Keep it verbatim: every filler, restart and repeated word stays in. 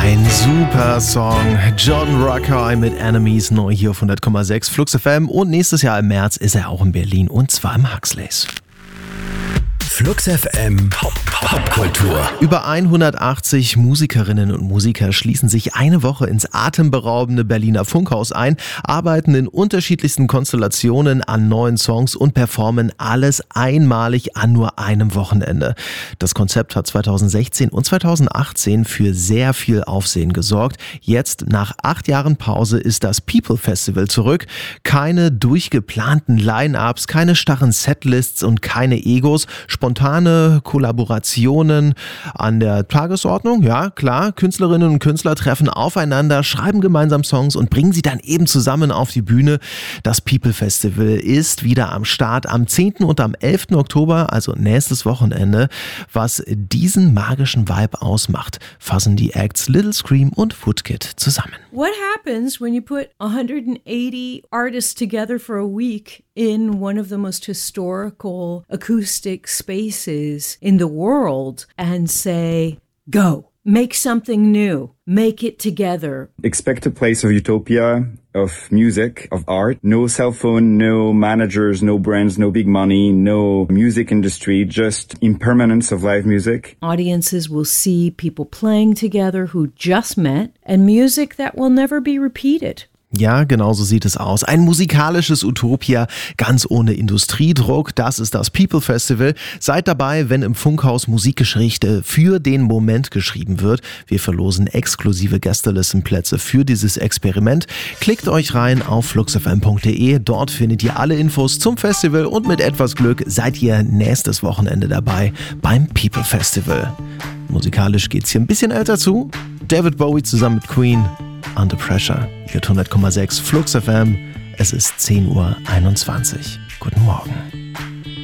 Ein super Song. Jordan Rakei mit Enemies, neu hier auf hundert Komma sechs Flux F M. Und nächstes Jahr im März ist er auch in Berlin und zwar im Huxleys. Flux F M Popkultur. Über hundertachtzig Musikerinnen und Musiker schließen sich eine Woche ins atemberaubende Berliner Funkhaus ein, arbeiten in unterschiedlichsten Konstellationen an neuen Songs und performen alles einmalig an nur einem Wochenende. Das Konzept hat zweitausendsechzehn und zweitausendachtzehn für sehr viel Aufsehen gesorgt. Jetzt, nach acht Jahren Pause, ist das People Festival zurück. Keine durchgeplanten Line-Ups, keine starren Setlists und keine Egos. Spontane Kollaborationen an der Tagesordnung, ja klar, Künstlerinnen und Künstler treffen aufeinander, schreiben gemeinsam Songs und bringen sie dann eben zusammen auf die Bühne. Das People Festival ist wieder am Start am zehnten und am elften Oktober, also nächstes Wochenende. Was diesen magischen Vibe ausmacht, fassen die Acts Little Scream und Foodkid zusammen. What happens when you put one hundred eighty artists together for a week in one of the most historical acoustic spaces in the world and say, go, make something new, make it together? Expect a place of utopia, of music, of art. No cell phone, no managers, no brands, no big money, no music industry, just impermanence of live music. Audiences will see people playing together who just met and music that will never be repeated. Ja, genau so sieht es aus. Ein musikalisches Utopia, ganz ohne Industriedruck. Das ist das People Festival. Seid dabei, wenn im Funkhaus Musikgeschichte für den Moment geschrieben wird. Wir verlosen exklusive Gästelistenplätze für dieses Experiment. Klickt euch rein auf fluxfm punkt de. Dort findet ihr alle Infos zum Festival und mit etwas Glück seid ihr nächstes Wochenende dabei beim People Festival. Musikalisch geht's hier ein bisschen älter zu. David Bowie zusammen mit Queen. Under Pressure, hier hundert Komma sechs Flux F M. Es ist zehn Uhr einundzwanzig. Guten Morgen.